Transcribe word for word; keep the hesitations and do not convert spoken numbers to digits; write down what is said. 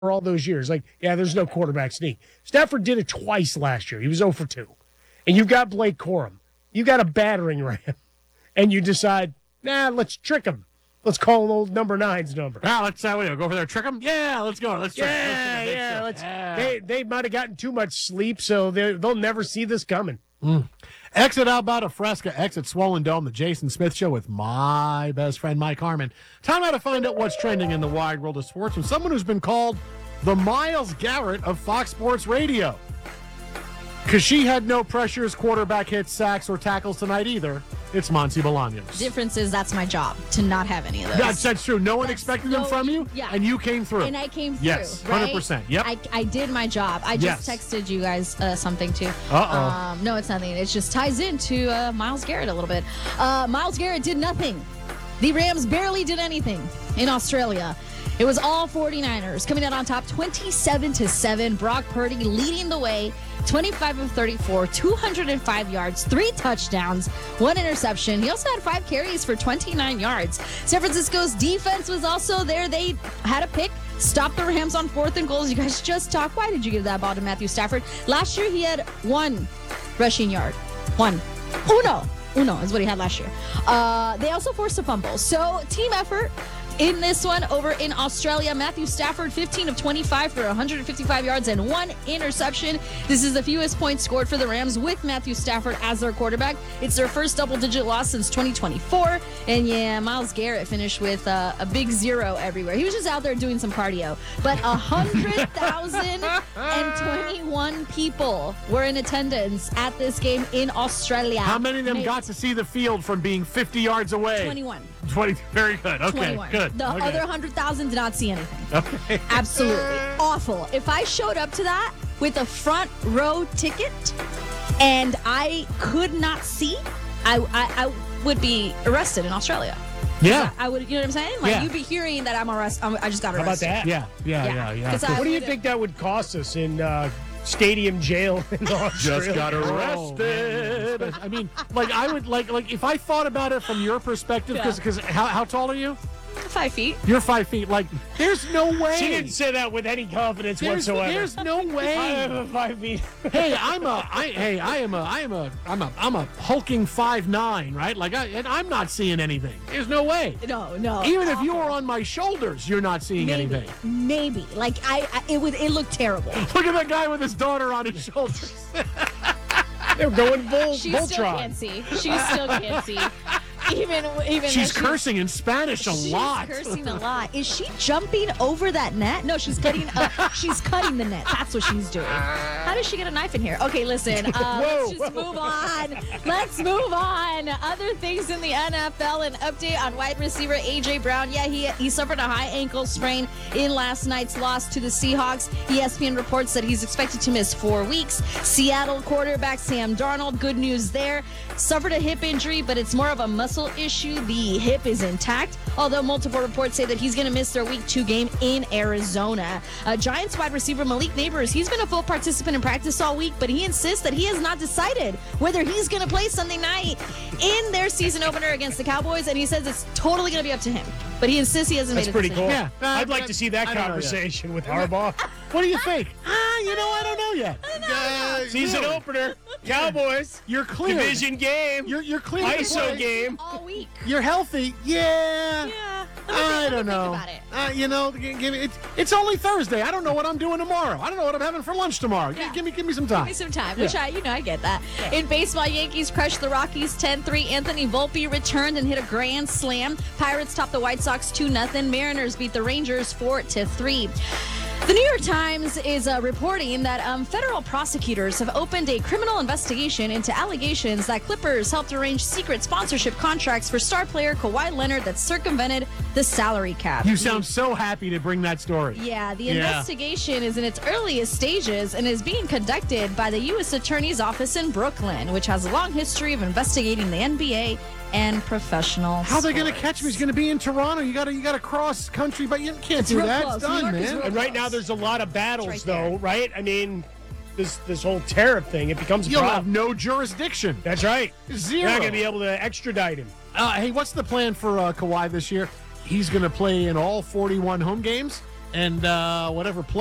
for all those years. Like, yeah, there's no quarterback sneak. Stafford did it twice last year. He was zero for two. And you've got Blake Corum. You got a battering ram. And you decide, nah, let's trick him. Let's call an old number nine's number. Now, let's uh, go over there, trick them. Yeah, let's go. Let's trick Yeah, let's yeah. sure. Let's, yeah. They, they might have gotten too much sleep, so they- they'll never see this coming. Mm. Exit Alberta Fresca, exit Swollen Dome, the Jason Smith Show with my best friend, Mike Harmon. Time now to find out what's trending in the wide world of sports from someone who's been called the Myles Garrett of Fox Sports Radio. Because she had no pressures, quarterback hits, sacks, or tackles tonight either. It's Monty Bolaños. Difference is that's my job, to not have any of those. That's, that's true. No one That's expected no- them from you, yeah. and you came through. And I came through. Yes, right? one hundred percent. Yep. I, I did my job. I just Yes. texted you guys uh, something too. Uh-oh. Um, no, it's nothing. It just ties into uh, Myles Garrett a little bit. Uh, Myles Garrett did nothing. The Rams barely did anything in Australia. It was all 49ers coming out on top twenty-seven to seven. Brock Purdy leading the way, twenty-five of thirty-four, two hundred five yards, three touchdowns, one interception. He also had five carries for twenty-nine yards. San Francisco's defense was also there. They had a pick, stopped the Rams on fourth and goals. You guys just talked. Why did you give that ball to Matthew Stafford? Last year he had one rushing yard. One. Uno. Uno is what he had last year. Uh, they also forced a fumble. So team effort. In this one over in Australia, Matthew Stafford, fifteen of twenty-five for one hundred fifty-five yards and one interception. This is the fewest points scored for the Rams with Matthew Stafford as their quarterback. It's their first double-digit loss since twenty twenty-four. And yeah, Myles Garrett finished with uh, a big zero everywhere. He was just out there doing some cardio. But one hundred thousand twenty-one people were in attendance at this game in Australia. How many of them Mate, got to see the field from being fifty yards away? twenty-one. twenty. Very good. Okay, twenty-one. good. The okay. other one hundred thousand did not see anything. Okay. Absolutely awful. If I showed up to that with a front row ticket and I could not see, I I, I would be arrested in Australia. Yeah. I would, you know what I'm saying? Like Yeah. you'd be hearing that I'm arrested. I just got How about arrested. that? Yeah, yeah, Yeah. yeah, yeah. 'Cause I What do you would- think that would cost us in uh, stadium jail in Australia? Just got arrested. I mean, like I would like like if I thought about it from your perspective, because because how how tall are you? Five feet. You're five feet. Like there's no way. She didn't say that with any confidence there's, whatsoever. there's no I way. am five feet. hey, I'm a I hey I am a I am a I'm a I'm a hulking five nine, right? Like I and I'm not seeing anything. There's no way. No, no. Even if you were on my shoulders, you're not seeing maybe, anything. maybe. Like I, I, it would. It looked terrible. Look at that guy with his daughter on his shoulders. They're going bull, She Voltron. still can't see. She still can't see. Even, even. She's though cursing in Spanish a she's lot. cursing a lot. Is she jumping over that net? No, she's cutting. Uh, she's cutting the net. That's what she's doing. How does she get a knife in here? Okay, listen. Uh, Whoa, let's just whoa. move on. Let's move on. Other things in the N F L. An update on wide receiver A J Brown. Yeah, he he suffered a high ankle sprain in last night's loss to the Seahawks. E S P N reports that he's expected to miss four weeks. Seattle quarterback Sam Darnold. Good news there. Suffered a hip injury, but it's more of a muscle issue. The hip is intact, although multiple reports say that he's going to miss their week two game in Arizona. Uh, Giants wide receiver Malik Neighbors, he's been a full participant in practice all week, but he insists that he has not decided whether he's going to play Sunday night in their season opener against the Cowboys, and he says it's totally going to be up to him. But he insists he hasn't That's made a pretty decision. cool. Yeah. I'd Uh, like to see that I don't know yet. conversation with Harbaugh. What do you think? Ah, you know, I don't know yet. Uh, Season really. opener, Cowboys, You're clear. division game, You're you're clear. to I S O play. game. All week. You're healthy. Yeah. Yeah. Let me think- I let me don't think know. about it. Uh, you know, g- give me, it's it's only Thursday. I don't know what I'm doing tomorrow. I don't know what I'm having for lunch tomorrow. G- Yeah. Give me give me some Give time. me some time, Yeah. which I, you know, I get that. In baseball, Yankees crushed the Rockies ten three. Anthony Volpe returned and hit a grand slam. Pirates topped the White Sox two nothing. Mariners beat the Rangers four to three. The New York Times is uh, reporting that um, federal prosecutors have opened a criminal investigation into allegations that Clippers helped arrange secret sponsorship contracts for star player Kawhi Leonard that circumvented the salary cap. You sound so happy to bring that story. Yeah, the Yeah. investigation is in its earliest stages and is being conducted by the U S Attorney's Office in Brooklyn, which has a long history of investigating the N B A and professional How are they going to sports. catch him? He's going to be in Toronto. You got to you got to cross country, but you can't do real that. close. It's New done, York is man. real And right now, there's a lot of battles, right though, there. right? I mean, this this whole tariff thing, it becomes a You'll have problem. no jurisdiction. That's right. Zero. You're not going to be able to extradite him. Uh, hey, what's the plan for uh, Kawhi this year? He's going to play in all forty-one home games, and uh, whatever